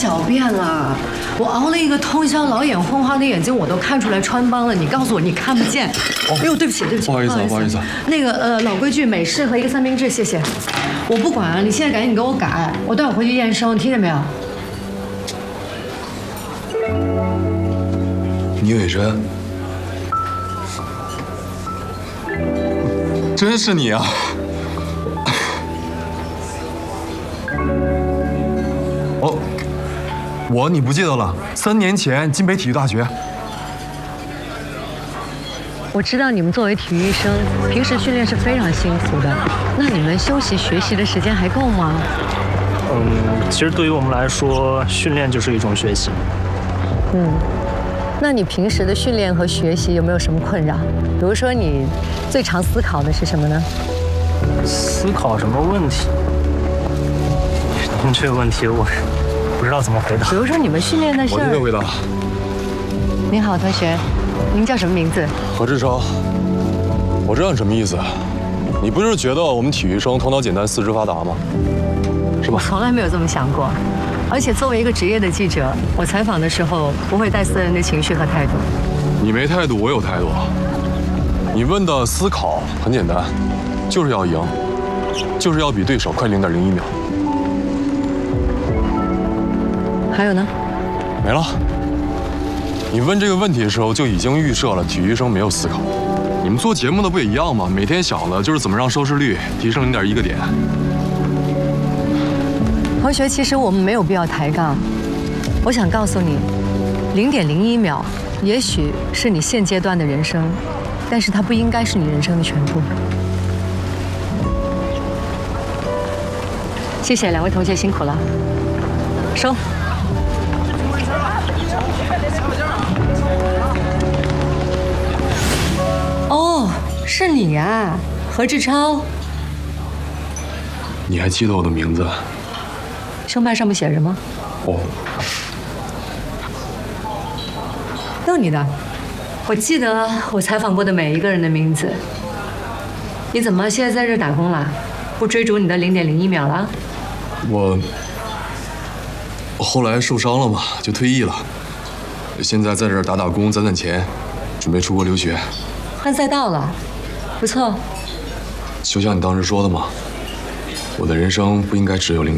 狡辩了，我熬了一个通宵，老眼昏花的眼睛我都看出来穿帮了，你告诉我你看不见？哎呦，对不起， 不好意思，不好意思。 那个老规矩，美式和一个三明治，谢谢。我不管，你现在赶紧给我改，我待会回去验伤，听见没有？ 倪伟珍，真是你啊！哦，你不记得了？3年前金北体育大学。 我知道你们作为体育医生，平时训练是非常辛苦的，那你们休息学习的时间还够吗？ 其实对于我们来说，训练就是一种学习。 那你平时的训练和学习有没有什么困扰？比如说你最常思考的是什么呢？ 思考什么问题？您这个问题我不知道怎么回答。 比如说你们训练的事儿。 我这个回答。 您好，同学，您叫什么名字？ 何志超，我知道你什么意思。你不是觉得我们体育生头脑简单、四肢发达吗？是吧？ 我从来没有这么想过。而且作为一个职业的记者，我采访的时候不会带私人的情绪和态度。 你没态度，我有态度。你问的思考很简单，就是要赢，就是要比对手快0.01秒。 还有呢？ 没了。你问这个问题的时候就已经预设了体育生没有思考。你们做节目的不也一样吗？每天想的就是怎么让收视率提升0.1个点。 同学，其实我们没有必要抬杠。我想告诉你，0.01秒也许是你现阶段的人生，但是它不应该是你人生的全部。谢谢2位同学辛苦了，收。哦，是你啊，何志超。 你还记得我的名字？ 胸牌上面写着吗？ 哦， 有你的，我记得我采访过的每一个人的名字。你怎么现在在这打工了？不追逐你的0.01秒了？ 我后来受伤了嘛，就退役了。现在在这儿打工，攒攒钱，准备出国留学。 换赛道了，不错。 就像你当时说的嘛，我的人生不应该只有0.1。